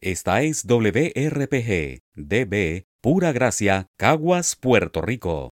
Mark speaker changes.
Speaker 1: Esta es WRPG, DB, Pura Gracia, Caguas, Puerto Rico.